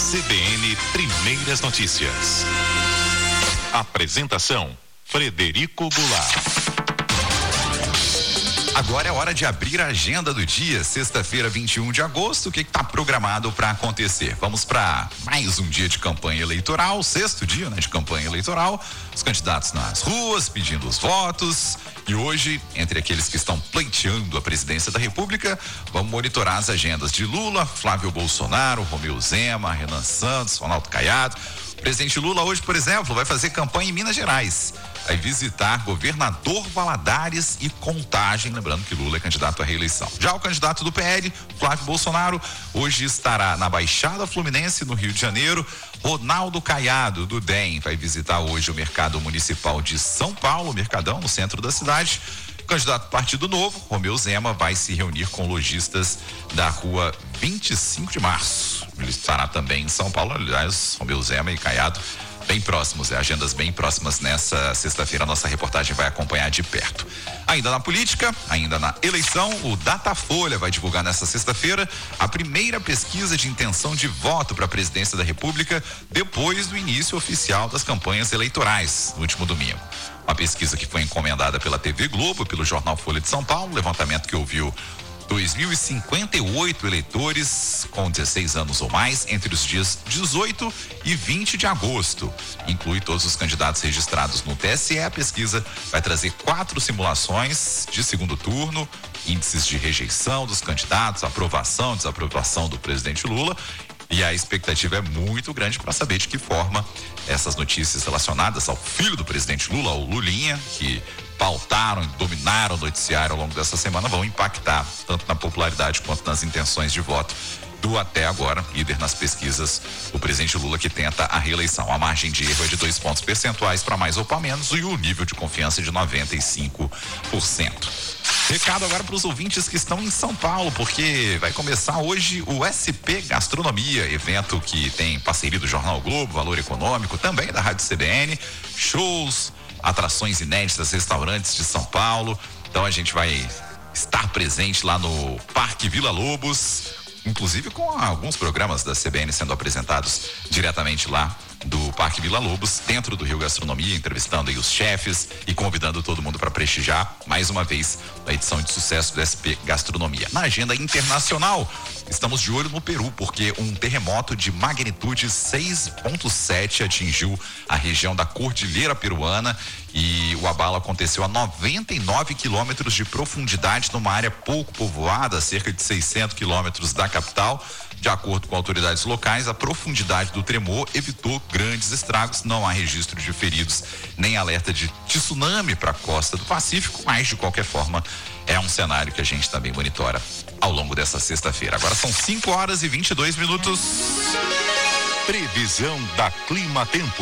CBN Primeiras Notícias. Apresentação: Frederico Goulart. Agora é hora de abrir a agenda do dia, sexta-feira, 21 de agosto. O que está programado para acontecer? Vamos para mais um dia de campanha eleitoral, sexto dia, de campanha eleitoral. Os candidatos nas ruas pedindo os votos. E hoje, entre aqueles que estão pleiteando a presidência da República, vamos monitorar as agendas de Lula, Flávio Bolsonaro, Romeu Zema, Renan Santos, Ronaldo Caiado. O presidente Lula hoje, por exemplo, vai fazer campanha em Minas Gerais. Vai visitar Governador Valadares e Contagem, lembrando que Lula é candidato à reeleição. Já o candidato do PL, Flávio Bolsonaro, hoje estará na Baixada Fluminense, no Rio de Janeiro. Ronaldo Caiado, do DEM, vai visitar hoje o Mercado Municipal de São Paulo, Mercadão, no centro da cidade. O candidato do Partido Novo, Romeu Zema, vai se reunir com lojistas da rua 25 de março. Ele estará também em São Paulo, aliás, Romeu Zema e Caiado bem próximos, agendas bem próximas nessa sexta-feira. A nossa reportagem vai acompanhar de perto. Ainda na política, ainda na eleição, o Datafolha vai divulgar nessa sexta-feira a primeira pesquisa de intenção de voto para a presidência da República depois do início oficial das campanhas eleitorais no último domingo. Uma pesquisa que foi encomendada pela TV Globo, pelo jornal Folha de São Paulo, levantamento que ouviu 2.058 eleitores com 16 anos ou mais entre os dias 18 e 20 de agosto. Inclui todos os candidatos registrados no TSE. A pesquisa vai trazer 4 simulações de segundo turno, índices de rejeição dos candidatos, aprovação, desaprovação do presidente Lula. E a expectativa é muito grande para saber de que forma essas notícias relacionadas ao filho do presidente Lula, o Lulinha, que pautaram e dominaram o noticiário ao longo dessa semana, vão impactar tanto na popularidade quanto nas intenções de voto do até agora líder nas pesquisas, o presidente Lula, que tenta a reeleição. A margem de erro é de 2 pontos percentuais para mais ou para menos e o nível de confiança é de 95%. Recado agora para os ouvintes que estão em São Paulo, porque vai começar hoje o SP Gastronomia, evento que tem parceria do Jornal Globo, Valor Econômico, também da Rádio CBN, shows, atrações inéditas, restaurantes de São Paulo. Então a gente vai estar presente lá no Parque Vila Lobos, inclusive com alguns programas da CBN sendo apresentados diretamente lá do Parque Vila Lobos, dentro do Rio Gastronomia, entrevistando aí os chefes e convidando todo mundo para prestigiar mais uma vez a edição de sucesso do SP Gastronomia. Na agenda internacional, estamos de olho no Peru, porque um terremoto de magnitude 6,7 atingiu a região da Cordilheira Peruana e o abalo aconteceu a 99 quilômetros de profundidade numa área pouco povoada, cerca de 600 quilômetros da capital. De acordo com autoridades locais, a profundidade do tremor evitou grandes estragos. Não há registro de feridos nem alerta de tsunami para a costa do Pacífico, mas de qualquer forma é um cenário que a gente também monitora ao longo dessa sexta-feira. Agora são 5h22. Previsão da Clima Tempo.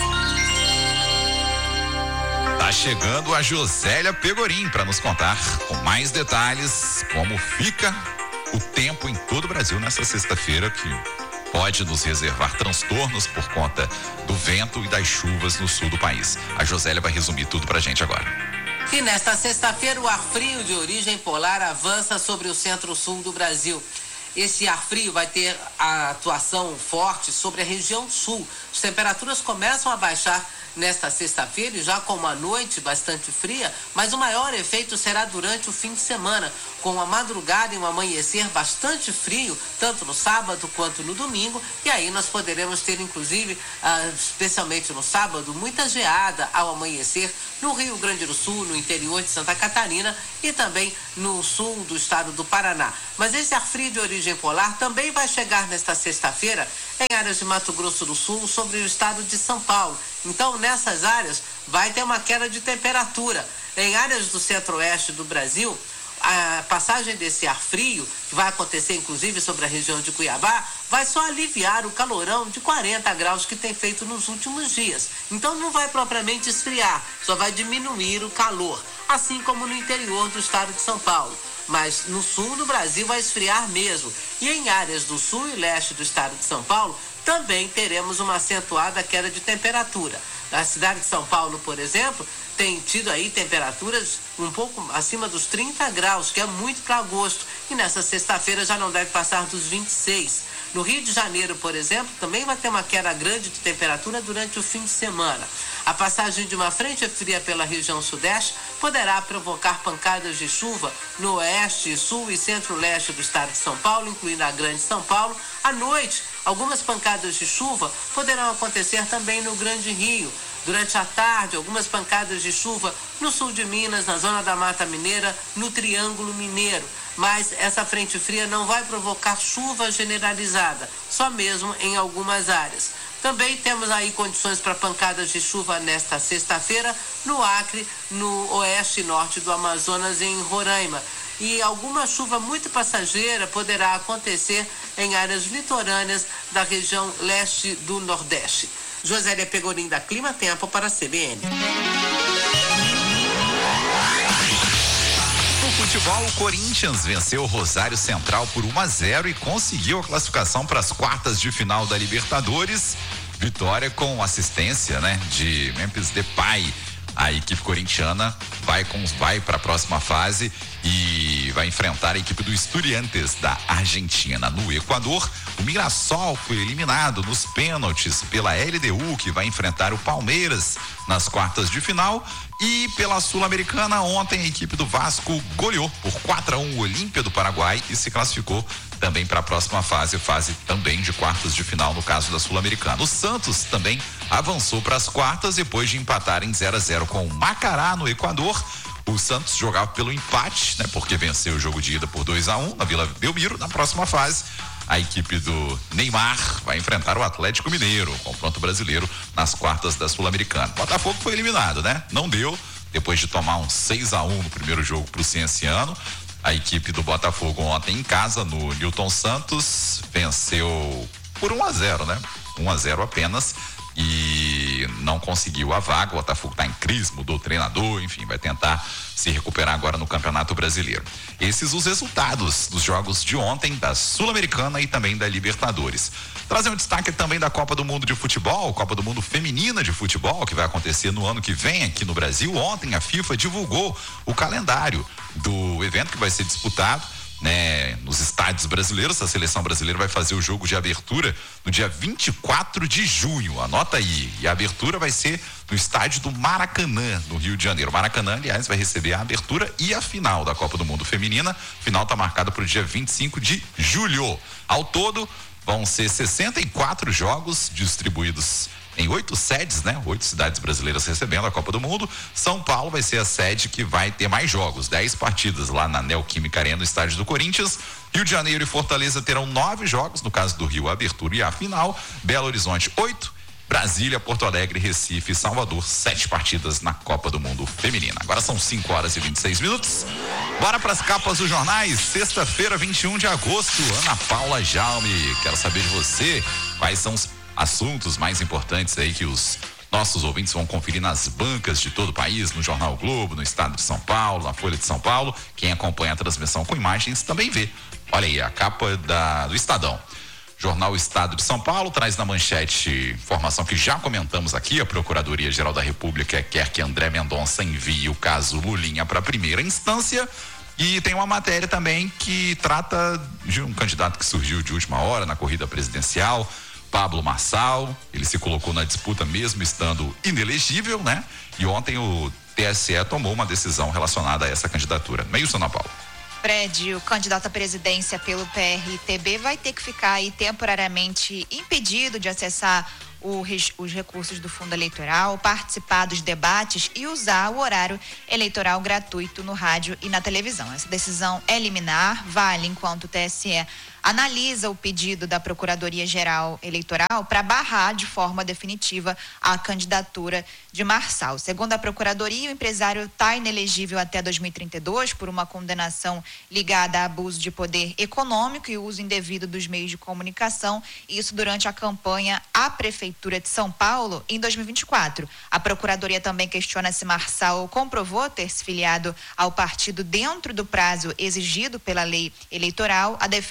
Tá chegando a Josélia Pegorim para nos contar com mais detalhes como fica o tempo em todo o Brasil nessa sexta-feira, que pode nos reservar transtornos por conta do vento e das chuvas no sul do país. A Josélia vai resumir tudo pra gente agora. E nesta sexta-feira, o ar frio de origem polar avança sobre o centro-sul do Brasil. Esse ar frio vai ter a atuação forte sobre a região sul. As temperaturas começam a baixar nesta sexta-feira e já com uma noite bastante fria, mas o maior efeito será durante o fim de semana, com a madrugada e um amanhecer bastante frio, tanto no sábado quanto no domingo, e aí nós poderemos ter, inclusive, especialmente no sábado, muita geada ao amanhecer no Rio Grande do Sul, no interior de Santa Catarina e também no sul do estado do Paraná. Mas esse ar frio de origem polar também vai chegar nesta sexta-feira em áreas de Mato Grosso do Sul, sobre o estado de São Paulo. Então, nessas áreas, vai ter uma queda de temperatura. Em áreas do centro-oeste do Brasil, a passagem desse ar frio, que vai acontecer inclusive sobre a região de Cuiabá, vai só aliviar o calorão de 40 graus que tem feito nos últimos dias. Então não vai propriamente esfriar, só vai diminuir o calor, assim como no interior do estado de São Paulo. Mas no sul do Brasil vai esfriar mesmo. E em áreas do sul e leste do estado de São Paulo, também teremos uma acentuada queda de temperatura. Na cidade de São Paulo, por exemplo, tem tido aí temperaturas um pouco acima dos 30 graus, que é muito para agosto. E nessa sexta-feira já não deve passar dos 26. No Rio de Janeiro, por exemplo, também vai ter uma queda grande de temperatura durante o fim de semana. A passagem de uma frente fria pela região sudeste poderá provocar pancadas de chuva no oeste, sul e centro-leste do estado de São Paulo, incluindo a Grande São Paulo. À noite, algumas pancadas de chuva poderão acontecer também no Grande Rio. Durante a tarde, algumas pancadas de chuva no sul de Minas, na zona da Mata Mineira, no Triângulo Mineiro. Mas essa frente fria não vai provocar chuva generalizada, só mesmo em algumas áreas. Também temos aí condições para pancadas de chuva nesta sexta-feira no Acre, no oeste e norte do Amazonas e em Roraima. E alguma chuva muito passageira poderá acontecer em áreas litorâneas da região leste do Nordeste. Josélia Pegorim, da Clima Tempo, para a CBN. No futebol, o Corinthians venceu o Rosário Central por 1-0 e conseguiu a classificação para as quartas de final da Libertadores. Vitória com assistência, de Memphis Depay. A equipe corintiana vai para a próxima fase e vai enfrentar a equipe do Estudiantes da Argentina. No Equador, o Mirassol foi eliminado nos pênaltis pela LDU, que vai enfrentar o Palmeiras nas quartas de final. E pela Sul-Americana, ontem a equipe do Vasco goleou por 4-1 o Olímpia do Paraguai e se classificou também para a próxima fase também de quartas de final no caso da Sul-Americana. O Santos também avançou para as quartas depois de empatar em 0-0 com o Macará no Equador. O Santos jogava pelo empate, porque venceu o jogo de ida por 2-1 na Vila Belmiro. Na próxima fase, a equipe do Neymar vai enfrentar o Atlético Mineiro, confronto brasileiro nas quartas da Sul-Americana. Botafogo foi eliminado, Não deu, depois de tomar um 6-1 no primeiro jogo para o Cienciano. A equipe do Botafogo ontem em casa, no Newton Santos, venceu por 1-0, 1-0 apenas, e não conseguiu a vaga. O Botafogo está em crise, mudou o treinador, enfim, vai tentar se recuperar agora no Campeonato Brasileiro. Esses os resultados dos jogos de ontem, da Sul-Americana e também da Libertadores. Trazer um destaque também da Copa do Mundo de Futebol, Copa do Mundo Feminina de Futebol, que vai acontecer no ano que vem aqui no Brasil. Ontem a FIFA divulgou o calendário do evento que vai ser disputado nos estádios brasileiros. A seleção brasileira vai fazer o jogo de abertura no dia 24 de junho, anota aí. E a abertura vai ser no estádio do Maracanã, no Rio de Janeiro. O Maracanã, aliás, vai receber a abertura e a final da Copa do Mundo Feminina. A final está marcada para o dia 25 de julho. Ao todo, vão ser 64 jogos distribuídos em 8 sedes, 8 cidades brasileiras recebendo a Copa do Mundo. São Paulo vai ser a sede que vai ter mais jogos, 10 partidas lá na Neoquímica Arena, no estádio do Corinthians. Rio de Janeiro e Fortaleza terão 9 jogos, no caso do Rio, a abertura e a final. Belo Horizonte, 8. Brasília, Porto Alegre, Recife e Salvador, 7 partidas na Copa do Mundo Feminina. Agora são 5h26. Bora para as capas dos jornais. Sexta-feira, 21 de agosto. Ana Paula Jaume, quero saber de você quais são os assuntos mais importantes aí que os nossos ouvintes vão conferir nas bancas de todo o país, no Jornal Globo, no Estado de São Paulo, na Folha de São Paulo. Quem acompanha a transmissão com imagens também vê. Olha aí, a capa do Estadão. Jornal Estado de São Paulo traz na manchete informação que já comentamos aqui. A Procuradoria-Geral da República quer que André Mendonça envie o caso Lulinha para a primeira instância. E tem uma matéria também que trata de um candidato que surgiu de última hora na corrida presidencial, Pablo Marçal. Ele se colocou na disputa mesmo estando inelegível, E ontem o TSE tomou uma decisão relacionada a essa candidatura. Não é isso, Ana Paula? Fred, o candidato à presidência pelo PRTB vai ter que ficar aí temporariamente impedido de acessar os recursos do fundo eleitoral, participar dos debates e usar o horário eleitoral gratuito no rádio e na televisão. Essa decisão é liminar, vale enquanto o TSE analisa o pedido da Procuradoria-Geral Eleitoral para barrar de forma definitiva a candidatura de Marçal. Segundo a Procuradoria, o empresário está inelegível até 2032 por uma condenação ligada a abuso de poder econômico e uso indevido dos meios de comunicação, isso durante a campanha à Prefeitura de São Paulo em 2024. A Procuradoria também questiona se Marçal comprovou ter se filiado ao partido dentro do prazo exigido pela lei eleitoral. A defesa diz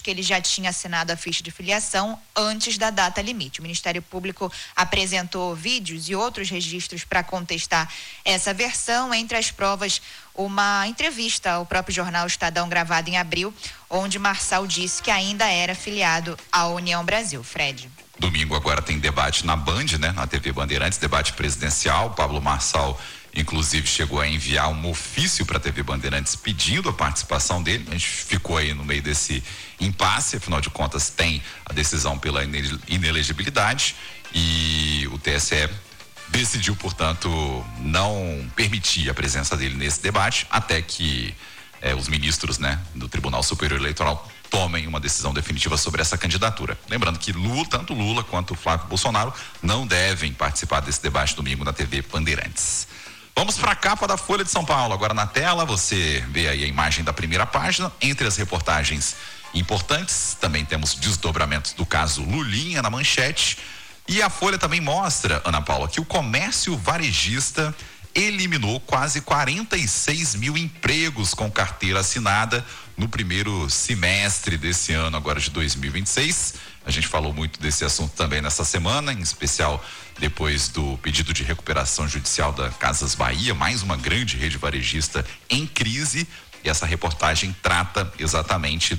que ele já tinha assinado a ficha de filiação antes da data limite. O Ministério Público apresentou vídeos e outros registros para contestar essa versão. Entre as provas, uma entrevista ao próprio jornal Estadão gravada em abril, onde Marçal disse que ainda era filiado à União Brasil. Fred. Domingo agora tem debate na Band, né? Na TV Bandeirantes, debate presidencial. Pablo Marçal, inclusive, chegou a enviar um ofício para a TV Bandeirantes pedindo a participação dele. A gente ficou aí no meio desse impasse, afinal de contas tem a decisão pela inelegibilidade e o TSE decidiu, portanto, não permitir a presença dele nesse debate até que os ministros, né, do Tribunal Superior Eleitoral tomem uma decisão definitiva sobre essa candidatura. Lembrando que tanto Lula quanto Flávio Bolsonaro não devem participar desse debate domingo na TV Bandeirantes. Vamos para a capa da Folha de São Paulo. Agora na tela você vê aí a imagem da primeira página. Entre as reportagens importantes, também temos desdobramentos do caso Lulinha na manchete. E a Folha também mostra, Ana Paula, que o comércio varejista eliminou quase 46 mil empregos com carteira assinada no primeiro semestre desse ano, agora de 2026. A gente falou muito desse assunto também nessa semana, em especial depois do pedido de recuperação judicial da Casas Bahia, mais uma grande rede varejista em crise. E essa reportagem trata exatamente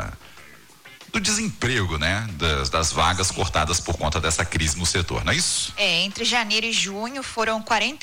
do desemprego, né? Das vagas cortadas por conta dessa crise no setor, não é isso? Entre janeiro e junho foram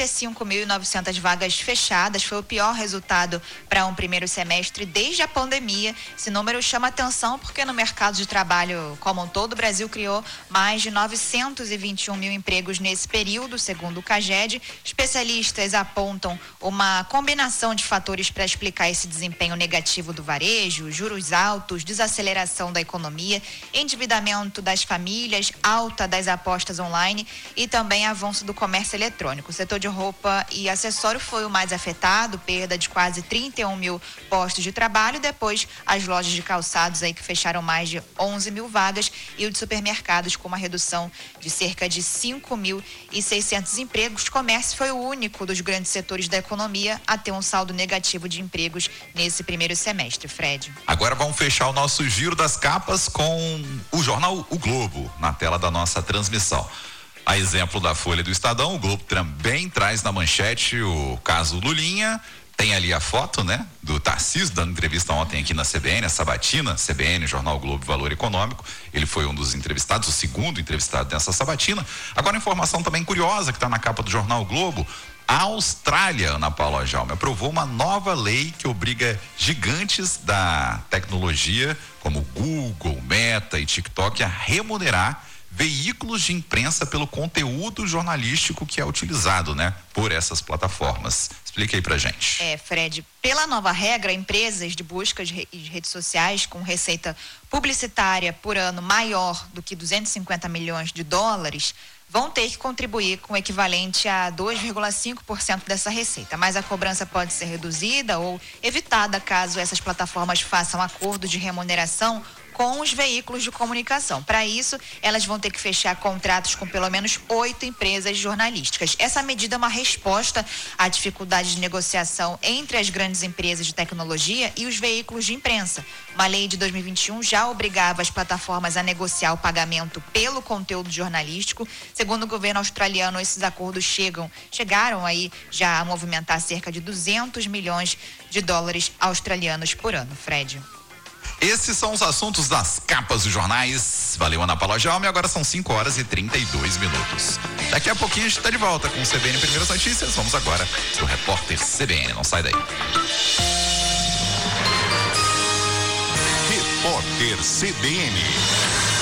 45.900 vagas fechadas, foi o pior resultado para um primeiro semestre desde a pandemia. Esse número chama atenção porque no mercado de trabalho como um todo, o Brasil criou mais de 921 mil empregos nesse período, segundo o CAGED. Especialistas apontam uma combinação de fatores para explicar esse desempenho negativo do varejo: juros altos, desaceleração da economia, endividamento das famílias, alta das apostas online e também avanço do comércio eletrônico. O setor de roupa e acessório foi o mais afetado, perda de quase 31 mil postos de trabalho. Depois, as lojas de calçados aí que fecharam mais de 11 mil vagas e o de supermercados com uma redução de cerca de 5.600 empregos. O comércio foi o único dos grandes setores da economia a ter um saldo negativo de empregos nesse primeiro semestre. Fred. Agora vamos fechar o nosso giro das capas com o jornal O Globo na tela da nossa transmissão. A exemplo da Folha do Estadão, o Globo também traz na manchete o caso Lulinha. Tem ali a foto, né, do Tarcísio dando entrevista ontem aqui na CBN, a sabatina, CBN, Jornal Globo Valor Econômico. Ele foi um dos entrevistados, o segundo entrevistado dessa sabatina. Agora, informação também curiosa que está na capa do Jornal Globo. A Austrália, Ana Paula Jaume, aprovou uma nova lei que obriga gigantes da tecnologia, como Google, Meta e TikTok, a remunerar veículos de imprensa pelo conteúdo jornalístico que é utilizado, né, por essas plataformas. Explica aí pra gente. Fred, pela nova regra, empresas de busca de redes sociais com receita publicitária por ano maior do que 250 milhões de dólares vão ter que contribuir com o equivalente a 2,5% dessa receita, mas a cobrança pode ser reduzida ou evitada caso essas plataformas façam acordo de remuneração com os veículos de comunicação. Para isso, elas vão ter que fechar contratos com pelo menos 8 empresas jornalísticas. Essa medida é uma resposta à dificuldade de negociação entre as grandes empresas de tecnologia e os veículos de imprensa. Uma lei de 2021 já obrigava as plataformas a negociar o pagamento pelo conteúdo jornalístico. Segundo o governo australiano, esses acordos chegaram aí já a movimentar cerca de 200 milhões de dólares australianos por ano. Fred. Esses são os assuntos das capas dos jornais. Valeu, Ana Paula Jaume. Agora são 5h32. Daqui a pouquinho a gente está de volta com o CBN Primeiras Notícias. Vamos agora pro Repórter CBN. Não sai daí. Repórter CBN.